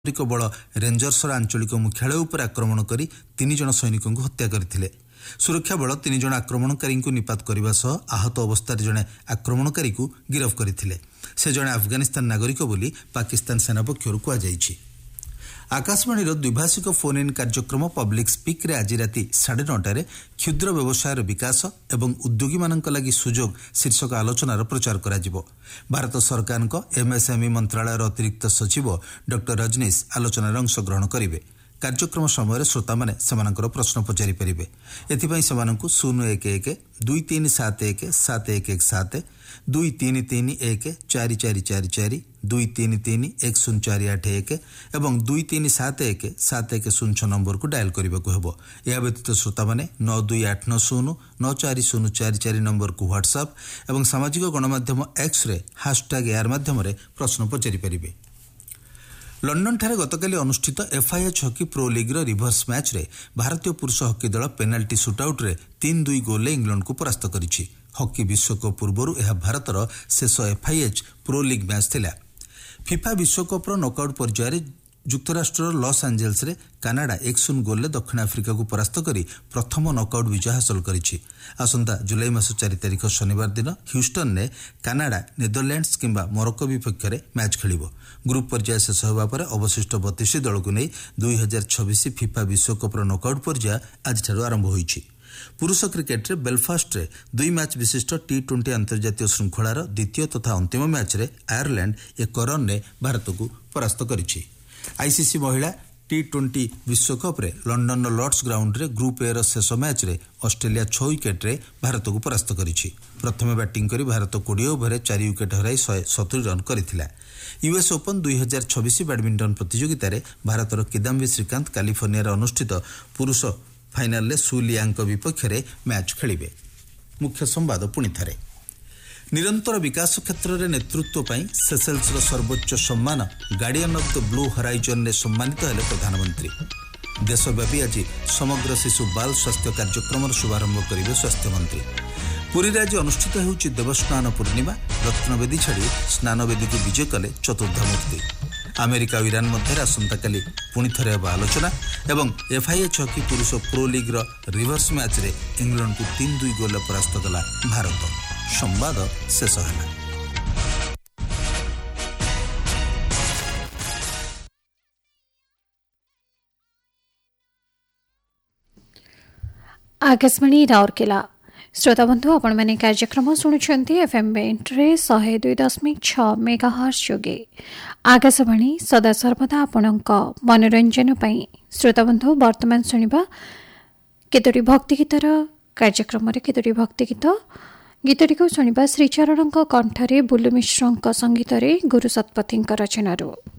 सामरिक बल रेंजर्सर आंचलिक मुख्यालय उपर आक्रमण कर 3 जन सैनिकों हत्या करथिले। सुरक्षा बल 3 जन आक्रमणकारी निपात करने सह आहत अवस्था जड़े आक्रमणकारी गिरफ करथिले। से जड़े अफगानिस्तान नागरिक बोली पाकिस्तान सेना पक्षर कहुଯାଇଛି। आकाशवाणी द्विभाषिक फोन इन कार्यक्रम पब्लिक स्पीक रे आज राति 9:30 क्षुद्र व्यवसायर विकास एवं उद्योगी मानक लगी सुजोग शीर्षक आलोचनार प्रचार करा जिवो। भारत सरकार एमएसएमई मंत्रालयर अतिरिक्त सचिव डॉ रजनीश आलोचनार अंशग्रहण करेंगे। कार्यक्रम समय श्रोता मैंने सेमानकर प्रश्न पचारि पारिबे। एथिपाई सेमानकु 011 2371 7117 2331 4444 2331 1048 एवं 2371 7106 नंबर को डायल करने को हेबो। या व्यतीत श्रोता मैंने 9289 940044 नंबर को व्हाट्सएप एवं सामाजिक गणमाध्यम एक्स रे #एआर माध्यम प्रश्न पचारि पारिबे। लंडन ठारे गतकाली अनुष्ठित FIH hockey pro league reverse match रे भारतीय पुरुष हॉकी दल पेनाल्टी सुटआउट रे 3-2 गोल इंग्लैंड को परास्त करिछि। हॉकी विश्वकप पूर्व यह भारतर शेष एफआईएच प्रो लीग मैच थिला। फिफा विश्वकप नॉकआउट पर्यायर युक्तराष्ट्र लॉस एंजेल्स रे कनाडा 1-0 गोल दक्षिण आफ्रिका को परास्त करी प्रथम नॉकआउट विजय हासिल करिछि। आसंता जुलाई मास 4 तारिख शनिवार दिन ह्यूस्टन ने कनाडा नेदरलैंड्स किंबा मोरक्को विपक्ष में मैच खेलिबो। ग्रुप पर्याय शेष होगा पर अवशिष्ट 32 दल को नहीं 2026 फिफा विश्वकप नॉकआउट पर्याय आज आरंभ होइछि। पुरुष क्रिकेट रे बेलफास्ट रे 2 मैच विशिष्ट T20 अंतर्जातीय श्रृंखलार द्वितीय तथा अंतिम मैच रे आयरलैंड 1 रन ने भारत को परास्त करिछि। आईसीसी महिला T20 विश्वकप रे लंडन लॉर्ड्स ग्राउंड रे ग्रुप ए शेष मैच रे ऑस्ट्रेलिया 6 विकेट रे भारत को परास्त करिछि। प्रथम बैटिंग करी भारत 20 ओवर 4 विकेट हराई 170 रन करिथिला। यूएस ओपन 2026 बैडमिंटन प्रतियोगिता रे भारतर किदाम्बी श्रीकांत कैलिफोर्निया अनुष्ठित पुरुष फाइनाल रे सुलियांग विपक्ष में मैच खेलिबे। मुख्य संवाद पुणी थारे। निरंतर विकास क्षेत्र में नेतृत्व पाई सेसेल्स सर्वोच्च सम्मान guardian of the blue horizon ने सम्मानित हेले प्रधानमंत्री। देशव्यापी आज समग्र शिशु बाल स्वास्थ्य कार्यक्रम शुभारंभ करेंगे स्वास्थ्य मंत्री। पुरी रे आज अनुष्ठित होउछि देवस्नान पूर्णिमा। रत्नवेदी छाड़ी स्नानवेदी को विजय कले चतुर्धामूर्ति। अमेरिका और ईरान मध्य आसंताकाली पुणी थरे हेबा आलोचना एवं एफआईएच हॉकी पुरुष प्रो लीग रिवर्स मैच रे इंग्लैंड को 3-2 गोल परास्त कला भारत। संवाद शेष है। आकाशवाणी राउरकेला। श्रोता बंधु आपण मैंने कार्यक्रम शुणुंट एफएम बैंड रे 102.6 मेगाहर्ट्ज जोगे। आकाशवाणी सदा सर्वदा आपणक मनोरंजन पाई। श्रोता बंधु वर्तमान शुणा केतोटी भक्तिगीतर कार्यक्रम केतोटी भक्तिगीत गीतटी को शुणा श्रीचरण कंठरे बुलु मिश्र संगीत गुरु सतपथी रचनारू।